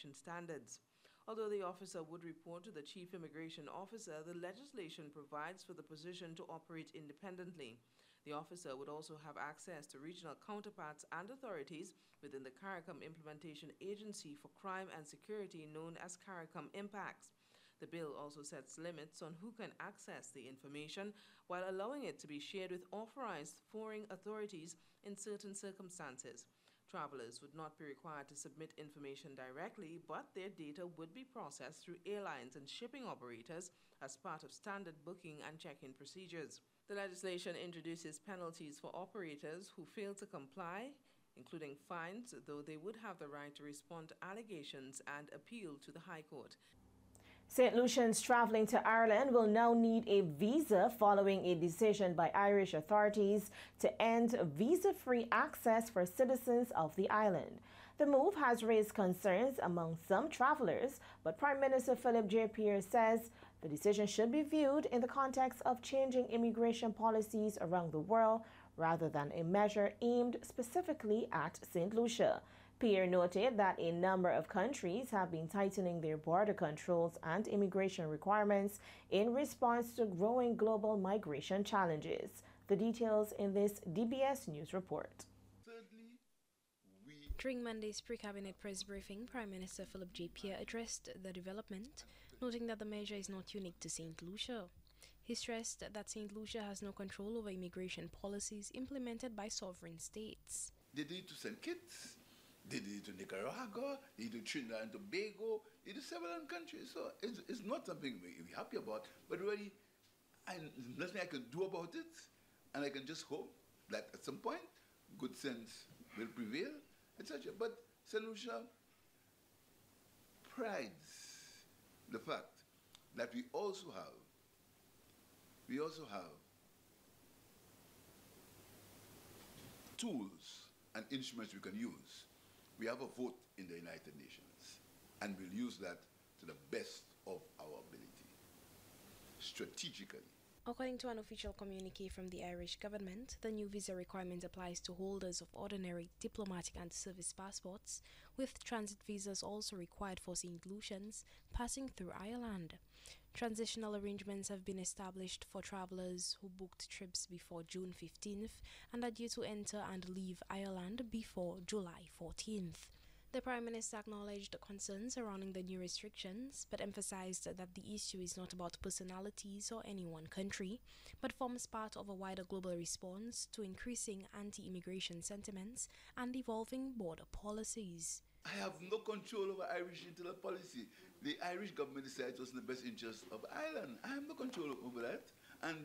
immigration standards. Although the officer would report to the chief immigration officer, the legislation provides for the position to operate independently. The officer would also have access to regional counterparts and authorities within the CARICOM Implementation Agency for Crime and Security, known as CARICOM Impacts. The bill also sets limits on who can access the information, while allowing it to be shared with authorized foreign authorities in certain circumstances. Travelers would not be required to submit information directly, but their data would be processed through airlines and shipping operators as part of standard booking and check-in procedures. The legislation introduces penalties for operators who fail to comply, including fines, though they would have the right to respond to allegations and appeal to the High Court. St. Lucians traveling to Ireland will now need a visa following a decision by Irish authorities to end visa-free access for citizens of the island. The move has raised concerns among some travelers, but Prime Minister Philip J. Pierre says the decision should be viewed in the context of changing immigration policies around the world rather than a measure aimed specifically at St. Lucia. Pierre noted that a number of countries have been tightening their border controls and immigration requirements in response to growing global migration challenges. The details in this DBS News report. During Monday's pre-cabinet press briefing, Prime Minister Philip J. Pierre addressed the development, noting that the measure is not unique to St. Lucia. He stressed that St. Lucia has no control over immigration policies implemented by sovereign states. They did it to St. Kitts, they did it to Nicaragua, they did it to Trinidad and Tobago, they did several countries. So it's not something we're happy about, but really, there's nothing I can do about it, and I can just hope that at some point, good sense will prevail, etc. But St. Lucia prides the fact that we also have tools and instruments we can use. We have a vote in the United Nations, and we'll use that to the best of our ability, strategically. According to an official communique from the Irish government, the new visa requirement applies to holders of ordinary diplomatic and service passports, with transit visas also required for St. Lucians passing through Ireland. Transitional arrangements have been established for travelers who booked trips before June 15th and are due to enter and leave Ireland before July 14th. The Prime Minister acknowledged concerns surrounding the new restrictions, but emphasized that the issue is not about personalities or any one country, but forms part of a wider global response to increasing anti-immigration sentiments and evolving border policies. I have no control over Irish internal policy. The Irish government decides what's in the best interest of Ireland. I have no control over that. And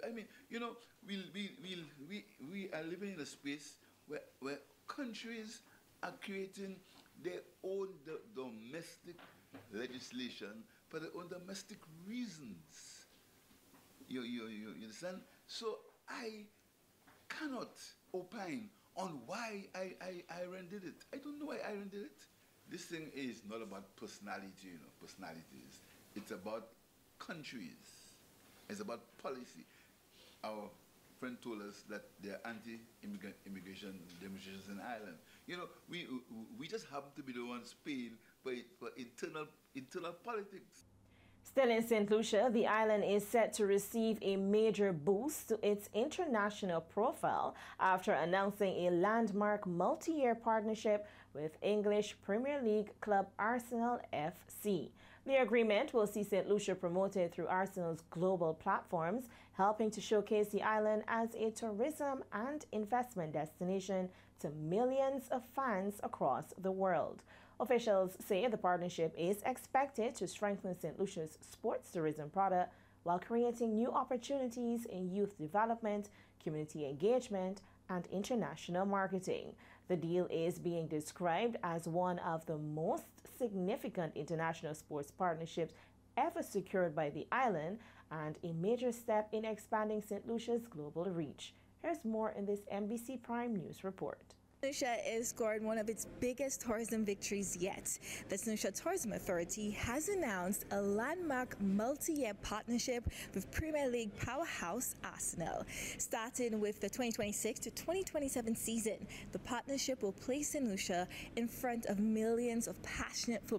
we are living in a space where countries are creating their own domestic legislation for their own domestic reasons. You understand? So I cannot opine on why Ireland did it. I don't know why Ireland did it. This thing is not about personality, personalities. It's about countries. It's about policy. Our friend told us that there are anti-immigration demonstrations in Ireland. We just happen to be the ones paying for internal politics. Still in St. Lucia, the island is set to receive a major boost to its international profile after announcing a landmark multi-year partnership with English Premier League club Arsenal FC. The agreement will see St. Lucia promoted through Arsenal's global platforms, helping to showcase the island as a tourism and investment destination to millions of fans across the world. Officials say the partnership is expected to strengthen St. Lucia's sports tourism product while creating new opportunities in youth development, community engagement, and international marketing. The deal is being described as one of the most significant international sports partnerships ever secured by the island and a major step in expanding St. Lucia's global reach. Here's more in this NBC Prime News report. St. Lucia is scoring one of its biggest tourism victories yet. The St. Lucia Tourism Authority has announced a landmark multi-year partnership with Premier League powerhouse Arsenal. Starting with the 2026 to 2027 season, the partnership will place St. Lucia in front of millions of passionate football